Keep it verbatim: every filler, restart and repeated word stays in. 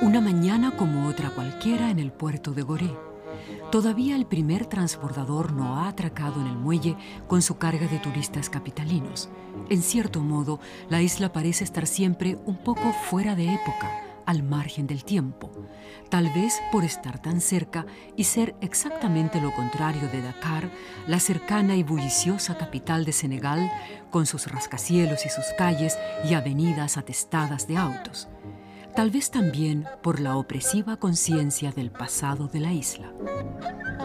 Una mañana como otra cualquiera en el puerto de Gorée. Todavía el primer transbordador no ha atracado en el muelle con su carga de turistas capitalinos. En cierto modo, la isla parece estar siempre un poco fuera de época, al margen del tiempo. Tal vez por estar tan cerca y ser exactamente lo contrario de Dakar, la cercana y bulliciosa capital de Senegal, con sus rascacielos y sus calles y avenidas atestadas de autos. Tal vez también por la opresiva conciencia del pasado de la isla.